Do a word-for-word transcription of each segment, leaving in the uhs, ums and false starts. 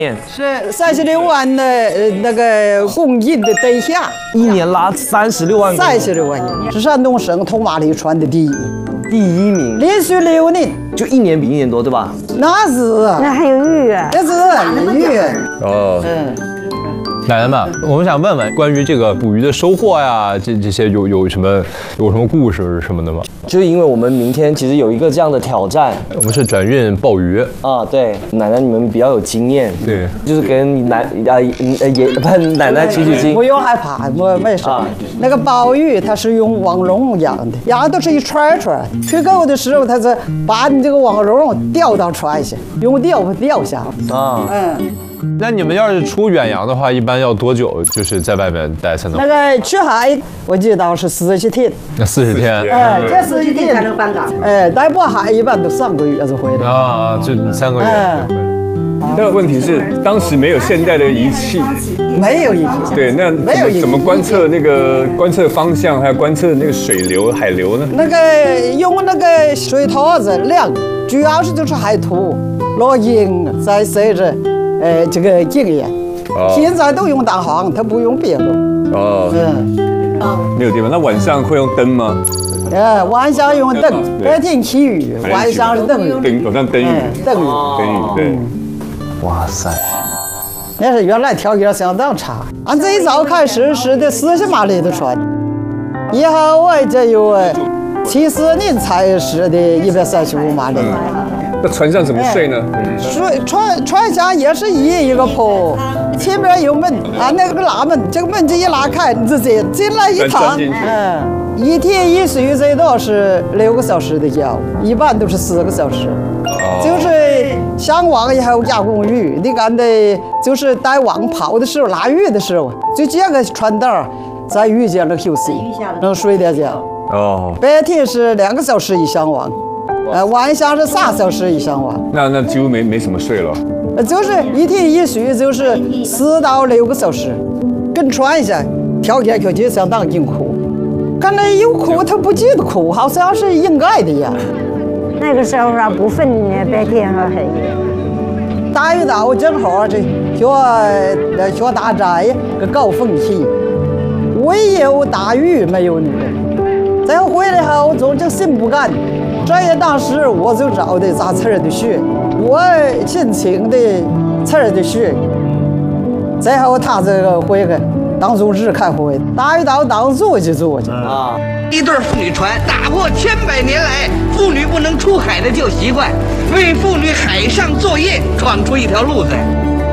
是三十六万的呃那个公益的对象， 一年拉三十六万， 三十六万人，是山东省通马里川的第一， 第一名， 连续六年， 就一年比一年多，对吧？ 那是， 那还有鱼啊， 那是鱼， 哦， 嗯。 奶奶们，我们想问问关于这个捕鱼的收获呀，这这些有有什么有什么故事什么的吗？ 就是因为我们明天其实有一个这样的挑战， 我们是转运鲍鱼啊，对，奶奶你们比较有经验， 对， 就是跟奶啊爷不奶奶取取经， 不用害怕，我没事。啊、那个鲍鱼它是用网笼养的，养都是一串串，吹够的时候它是把你这个网笼吊到船上，用吊不吊下啊，嗯。 那你们要是出远洋的话，一般要多久？就是在外面待才能？ 那个去海，我记得是四十天。 那四十天。 哎，这四十天才能返港。哎，待过海一般都三个月才回来。 啊，就三个月。 那个问题是，当时没有现代的仪器， 没有仪器。 对，那没有怎么观测那个观测方向，还有观测那个水流、海流呢？ 那个用那个水套子量，主要是就是海图、录音，再随着。 呃，这个经验，哦、现在都用大航，它不用别的。 哦，嗯，没有地方。那晚上会用灯吗？ 呃，晚上用灯，白天起雨，晚上是灯雨。 灯，晚上灯雨。 灯雨， 灯雨，对。 哇塞！ 那是原来条件相当差，俺最早开始是的四十马力的船，以后我这有七四年才是的一百三十五马力。嗯那船上怎么睡呢？ 睡船船上也是一一个坡，前面有门啊，那个拉门，这个门这一拉开，你直接进来一趟。嗯，一天一睡最多是六个小时的觉，一般都是四个小时。哦、就是上网以后加工鱼，你看的，就是带网跑的时候拉鱼的时候，就这个船道在鱼间能休息，能睡点觉。哦，白天是两个小时一上网。 呃，晚上是仨小时以上网， 那那几乎没没什么睡了。 呃，就是一天一睡就是四到六个小时，跟船上条件条件相当艰苦。看来有苦他不觉得苦，好像是应该的呀。 那个时候啊，不分白天和黑夜。 大鱼岛正好这学学大寨个高峰期，唯有大鱼没有女人。再回来后总就心不甘。 这也当时我就找的杂刺的学，我申请的刺儿的学，最后他这个回来当组织开会，大鱼岛当组就做去啊。 一对妇女船打破千百年来妇女不能出海的旧习惯，为妇女海上作业闯出一条路子。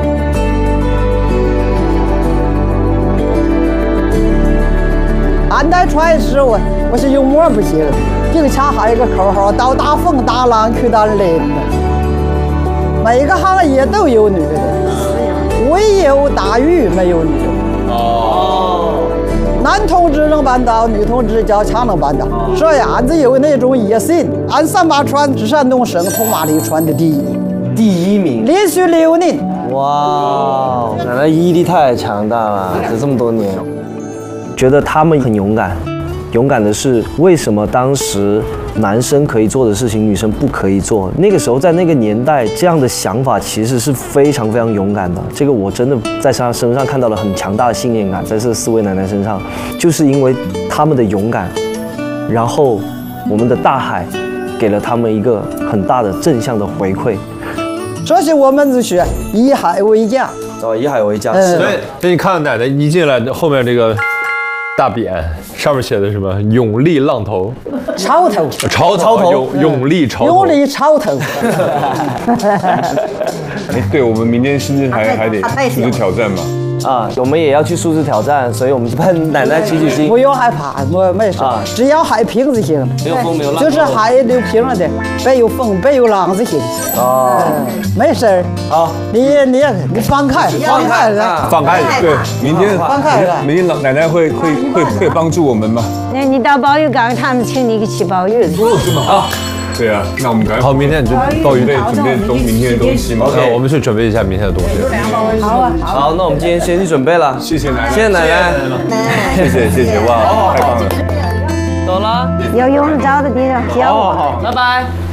俺在船时我我是幽默不行。 并且还有一个口号：到大风大浪去当人。每个行业都有女的，唯有大鱼没有女的。哦。男同志能办到，女同志较强能办到。这样俺子有那种野心。俺三把船是山东省通马里船的第一， 第一名， 连续六年。 哇，奶奶毅力太强大了，这这么多年，觉得他们很勇敢。 勇敢的是，为什么当时男生可以做的事情，女生不可以做？那个时候，在那个年代，这样的想法其实是非常非常勇敢的。这个我真的在他身上看到了很强大的信念感，在这四位奶奶身上，就是因为他们的勇敢，然后我们的大海给了他们一个很大的正向的回馈。 这是我们是学以海为家， 哦，以海为家。 所以，所以你看奶奶一进来，后面这个。 大匾上面写的什么？勇立浪头， 潮头， 潮潮头，勇勇立潮头， 勇立潮头。 哎，对，我们明天是不是还还得数字挑战嘛？ 啊，我们也要去数字挑战，所以我们帮奶奶取取经。 不用害怕，我没事，啊、只要海平就行了。 没有风没有浪， 就是海流平了的，别有风，别有浪就行。哦，嗯、没事儿。好，你你你放开，放开了， 放开，对，明天放开了，明天老奶奶会会会会帮助我们吗？ 那你到鲍鱼港，他们请你去吃鲍鱼。 是吗？啊。 对啊，那我们赶快好，明天你就鲍鱼备准备东明天的东西嘛。 OK， 我们去准备一下明天的东西。 好啊， 好，那我们今天先去准备了。 谢谢奶奶， 谢谢奶奶， 谢谢谢谢，哇，太棒了。 走了， 有用得着的地方叫我。 拜拜。